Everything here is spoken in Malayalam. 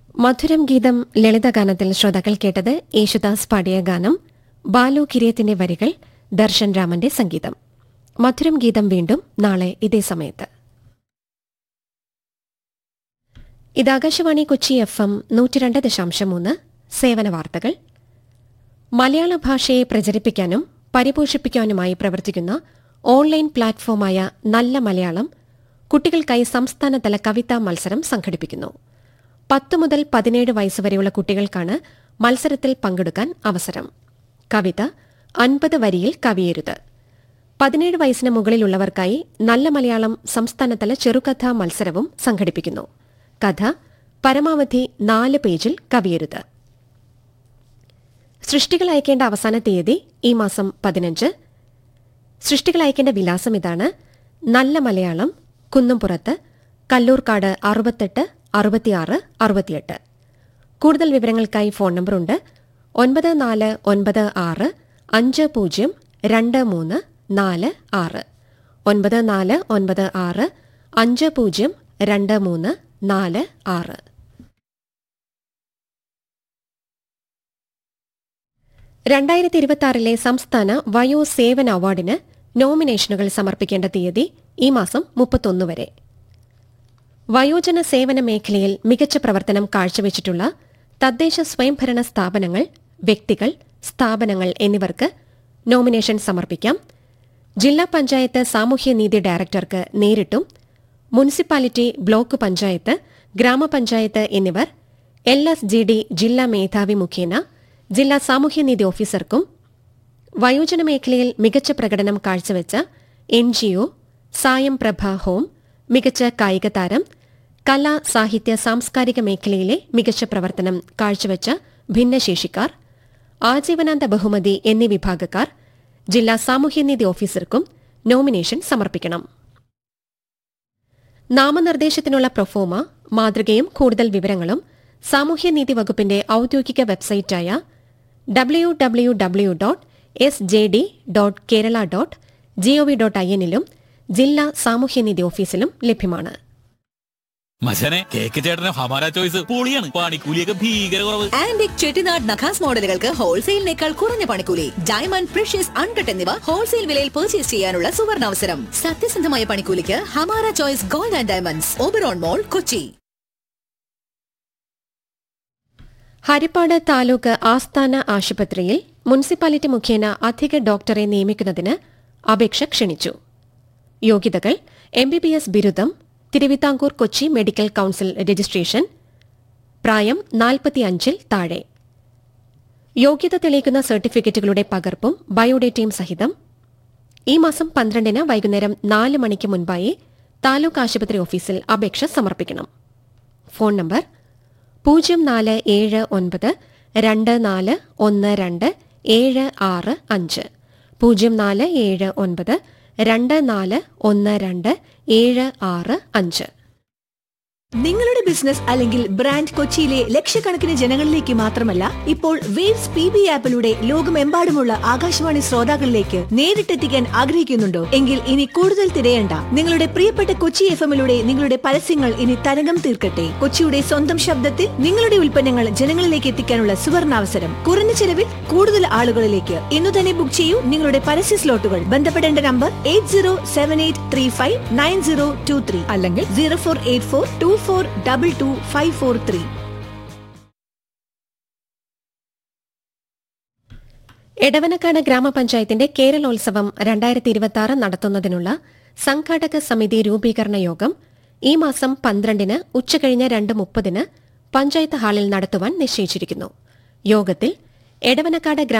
മധുരം ഗീതം ലളിതഗാനത്തിൽ ശ്രോതാക്കൾ കേട്ടത് യേശുദാസ് പാടിയ ഗാനം, ബാലു കിരിയത്തിന്റെ വരികൾ, ദർശൻ രാമന്റെ സംഗീതം. മധുരം ഗീതം വീണ്ടും നാളെ ഇതേ സമയത്ത്. ഇത് ആകാശവാണി കൊച്ചി FM 102.3 സേവന വാർത്തകൾ. മലയാള ഭാഷയെ പ്രചരിപ്പിക്കാനും പരിപോഷിപ്പിക്കാനുമായി പ്രവർത്തിക്കുന്ന ഓൺലൈൻ പ്ലാറ്റ്ഫോമായ നല്ല മലയാളം കുട്ടികൾക്കായി സംസ്ഥാനതല കവിതാ മത്സരം സംഘടിപ്പിക്കുന്നു. 10 മുതൽ 17 വയസ്സുവരെയുള്ള കുട്ടികൾക്കാണ് മത്സരത്തിൽ പങ്കെടുക്കാൻ അവസരം. കവിത 50 വരിയിൽ കവിയരുത്. 17 വയസ്സിന് മുകളിലുള്ളവർക്കായി നല്ല മലയാളം സംസ്ഥാനതല ചെറുകഥാ മത്സരവും സംഘടിപ്പിക്കുന്നു. കഥ പരമാവധി 4 പേജിൽ കവിയരുത്. സൃഷ്ടികൾ അയക്കേണ്ട അവസാന തീയതി ഈ മാസം 15. സൃഷ്ടികൾ അയക്കേണ്ട വിലാസം ഇതാണ്: നല്ല മലയാളം, കുന്നുംപുറത്ത്, കല്ലൂർക്കാട് 68 66 68. കൂടുതൽ വിവരങ്ങൾക്കായി ഫോൺ നമ്പറുണ്ട്: 9496 502346 9496 502346. ലെ സംസ്ഥാന വയോസേവന അവാർഡിന് നോമിനേഷനുകൾ സമർപ്പിക്കേണ്ട തീയതി ഈ മാസം 31 വരെ. വയോജന സേവന മേഖലയിൽ മികച്ച പ്രവർത്തനം കാഴ്ചവെച്ചിട്ടുള്ള തദ്ദേശ സ്വയംഭരണ സ്ഥാപനങ്ങൾ, വ്യക്തികൾ, സ്ഥാപനങ്ങൾ എന്നിവർക്ക് നോമിനേഷൻ സമർപ്പിക്കാം. ജില്ലാ പഞ്ചായത്ത് സാമൂഹ്യനീതി ഡയറക്ടർക്ക് നേരിട്ടും മുനിസിപ്പാലിറ്റി, ബ്ലോക്ക് പഞ്ചായത്ത്, ഗ്രാമപഞ്ചായത്ത് എന്നിവർ LSGD ജില്ലാ മേധാവി മുഖേന ജില്ലാ സാമൂഹ്യനീതി ഓഫീസർക്കും വയോജന മേഖലയിൽ മികച്ച പ്രകടനം കാഴ്ചവെച്ച NGO, സായം പ്രഭ ഹോം, മികച്ച കായിക താരം, കലാ, സാഹിത്യ, സാംസ്കാരിക മേഖലയിലെ മികച്ച പ്രവർത്തനം കാഴ്ചവെച്ച ഭിന്നശേഷിക്കാർ, ആജീവനാന്ത ബഹുമതി എന്നീ വിഭാഗക്കാർ ജില്ലാ സാമൂഹ്യനീതി ഓഫീസർക്കും നോമിനേഷൻ സമർപ്പിക്കണം. നാമനിർദ്ദേശത്തിനുള്ള പ്രൊഫോമ, മാതൃകയും കൂടുതൽ വിവരങ്ങളും സാമൂഹ്യനീതി വകുപ്പിന്റെ ഔദ്യോഗിക വെബ്സൈറ്റായ www.sjd.kerala.gov.in ലും ജില്ലാ സാമൂഹ്യനീതി ഓഫീസിലും ലഭ്യമാണ്. മച്ചനെ, കേക്ക് ചേട്ടന് ഹമാര ചോയ്സ് പൊളിയാണ്. പണിക്കൂലിയൊക്കെ ഭീകര കുറവ്. ആന്റിക് ചെട്ടിനാട് നഖാസ് മോഡലുകൾക്ക് ഹോൾസെയിലിനേക്കാൾ കുറഞ്ഞ പണിക്കൂലി. ഡയമണ്ട്, പ്രഷ്യസ്, അൺകട്ട് എന്നിവ ഹോൾസെയിൽ വിലയിൽ പർച്ചേസ് ചെയ്യാനുള്ള സുവർണാവസരം. സത്യസന്ധമായ പണിക്കൂലിക്ക് Hamara choice gold and diamonds, Oberon മോൾ, കൊച്ചി. ഹരിപ്പാട് താലൂക്ക് ആസ്ഥാന ആശുപത്രിയിൽ മുനിസിപ്പാലിറ്റി മുഖേന അധിക ഡോക്ടറെ നിയമിക്കുന്നതിന് അപേക്ഷ ക്ഷണിച്ചു. യോഗ്യതകൾ: MBBS ബിരുദം, Thiruvithamkoor Kochi medical council registration, പ്രായം 45-ൽ താഴെ. യോഗ്യത തെളിയിക്കുന്ന സർട്ടിഫിക്കറ്റുകളുടെ പകർപ്പും ബയോഡേറ്റയും സഹിതം ഈ മാസം 12 വൈകുന്നേരം 4 മണിക്ക് മുൻപായി താലൂക്ക് ആശുപത്രി ഓഫീസിൽ അപേക്ഷ സമർപ്പിക്കണം. Phone number 0479 2412 765 0479 2412 765. നിങ്ങളുടെ ബിസിനസ് അല്ലെങ്കിൽ ബ്രാൻഡ് കൊച്ചിയിലെ ലക്ഷക്കണക്കിന് ജനങ്ങളിലേക്ക് മാത്രമല്ല, ഇപ്പോൾ വേവ്സ് PB ആപ്പിലൂടെ ലോകമെമ്പാടുമുള്ള ആകാശവാണി ശ്രോതാക്കളിലേക്ക് നേരിട്ടെത്തിക്കാൻ ആഗ്രഹിക്കുന്നുണ്ടോ? എങ്കിൽ ഇനി കൂടുതൽ തിരയണ്ട. നിങ്ങളുടെ പ്രിയപ്പെട്ട കൊച്ചി FM-ലൂടെ നിങ്ങളുടെ പരസ്യങ്ങൾ ഇനി തരംഗം തീർക്കട്ടെ. കൊച്ചിയുടെ സ്വന്തം ശബ്ദത്തിൽ നിങ്ങളുടെ ഉൽപ്പന്നങ്ങൾ ജനങ്ങളിലേക്ക് എത്തിക്കാനുള്ള സുവർണാവസരം. കുറഞ്ഞ ചെലവിൽ കൂടുതൽ ആളുകളിലേക്ക്. ഇന്നു തന്നെ ബുക്ക് ചെയ്യൂ നിങ്ങളുടെ പരസ്യ സ്ലോട്ടുകൾ. ബന്ധപ്പെടേണ്ട നമ്പർ 8078359023 അല്ലെങ്കിൽ 04842422 എടവനക്കാട് ഗ്രാമപഞ്ചായത്തിന്റെ കേരളോത്സവം 2026 നടത്തുന്നതിനുള്ള സംഘാടക സമിതി രൂപീകരണ യോഗം ഈ മാസം 12 ഉച്ചകഴിഞ്ഞ് 2:30 പഞ്ചായത്ത് ഹാളിൽ നടത്തുവാൻ നിശ്ചയിച്ചിരിക്കുന്നു. യോഗത്തിൽ എടവനക്കാട്